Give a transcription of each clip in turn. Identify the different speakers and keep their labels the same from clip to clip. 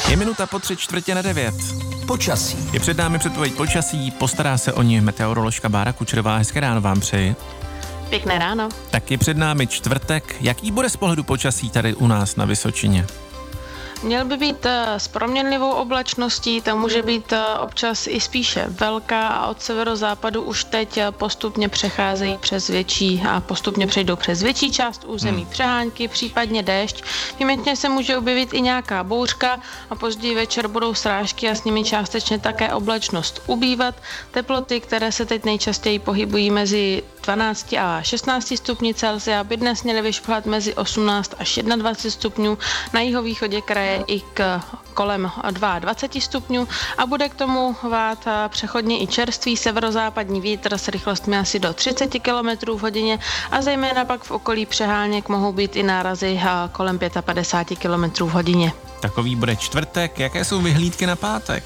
Speaker 1: Je minuta po 8:45.
Speaker 2: Počasí.
Speaker 1: Je před námi předpověď počasí, postará se o ní meteoroložka Bára Kučerová. Hezké ráno vám přeji.
Speaker 3: Pěkné ráno.
Speaker 1: Tak je před námi čtvrtek. Jaký bude z pohledu počasí tady u nás na Vysočině?
Speaker 3: Měl by být s proměnlivou oblačností, tam může být občas i spíše velká a od severozápadu už teď postupně přecházejí přes větší a postupně přejdou přes větší část území přehánky, případně déšť. Výjimečně se může objevit i nějaká bouřka a později večer budou srážky a s nimi částečně také oblačnost ubývat. Teploty, které se teď nejčastěji pohybují mezi 12 a 16 stupni Celsia, by dnes měly vyšplhat mezi 18 až 21 stupňů, na jihovýchodě kraje i k kolem 22 stupňů a bude k tomu vát přechodně i čerstvý severozápadní vítr s rychlostmi asi do 30 km v hodině a zejména pak v okolí přeháněk mohou být i nárazy kolem 55 km v hodině.
Speaker 1: Takový bude čtvrtek. Jaké jsou vyhlídky na pátek?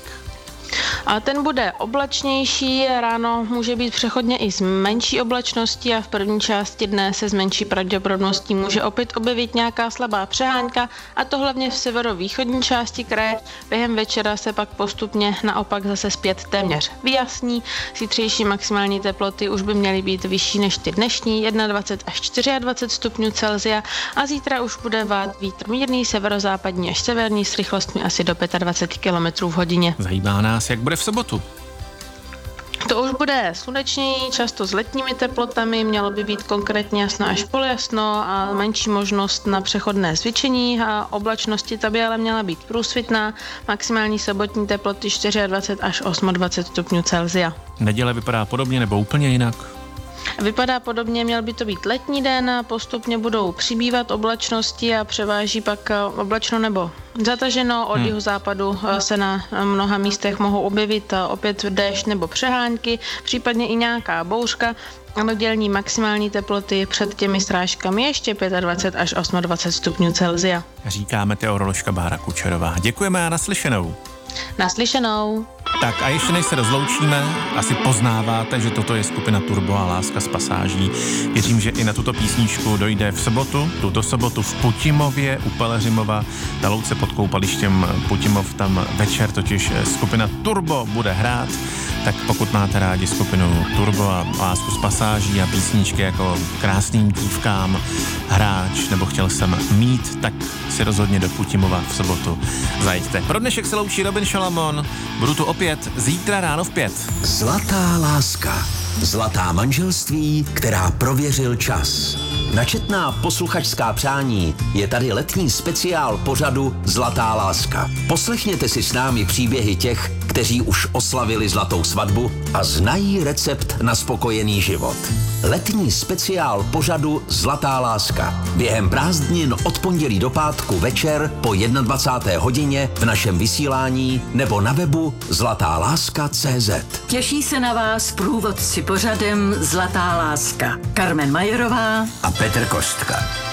Speaker 3: A ten bude oblačnější, ráno může být přechodně i s menší oblačností a v první části dne se s menší pravděpodobností může opět objevit nějaká slabá přehánka a to hlavně v severovýchodní části kraje. Během večera se pak postupně naopak zase zpět téměř vyjasní. Zítřejší maximální teploty už by měly být vyšší než ty dnešní, 21 až 24 stupňů Celsia a zítra už bude vát vítr mírný severozápadní až severní s rychlostmi asi do 25 km v hodině.
Speaker 1: Zajímá nás, jak bude v sobotu.
Speaker 3: To už bude slunečněji, často s letními teplotami, mělo by být konkrétně jasno až poljasno a menší možnost na přechodné zvětšení a oblačnosti ta by ale měla být průsvitná, maximální sobotní teploty 24 až 28 stupňů Celsia.
Speaker 1: Neděle vypadá podobně nebo úplně jinak?
Speaker 3: Vypadá podobně, měl by to být letní den a postupně budou přibývat oblačnosti a převáží pak oblačno nebo zataženo. Od jihozápadu se na mnoha místech mohou objevit opět déšť nebo přehánky, případně i nějaká bouřka. A nedělní maximální teploty před těmi srážkami ještě 25 až 28 stupňů Celsia.
Speaker 1: Říká meteoroložka Bára Kučerová. Děkujeme a naslyšenou.
Speaker 3: Naslyšenou.
Speaker 1: Tak a ještě než se rozloučíme, asi poznáváte, že toto je skupina Turbo a Láska z pasáží. Věřím, že i na tuto písničku dojde v sobotu, tuto sobotu v Putimově u Peleřimova, na louce pod koupalištěm Putimov, tam večer totiž skupina Turbo bude hrát, tak pokud máte rádi skupinu Turbo a Lásku z pasáží a písničky jako Krásným dívkám, Hráč nebo Chtěl jsem mít, tak si rozhodně do Putimova v sobotu zajďte. Pro dnešek se loučí Robin Šalamon, budu tu opět zítra ráno v 5.
Speaker 2: Zlatá láska. Zlatá manželství, která prověřil čas. Načetná posluchačská přání je tady letní speciál pořadu Zlatá láska. Poslechněte si s námi příběhy těch, kteří už oslavili zlatou svatbu a znají recept na spokojený život. Letní speciál pořadu Zlatá láska. Během prázdnin od pondělí do pátku večer po 21. hodině v našem vysílání nebo na webu zlatáláska.cz.
Speaker 4: Těší se na vás průvodci pořadem Zlatá láska. Karmen Majerová
Speaker 2: a Petr Kostka.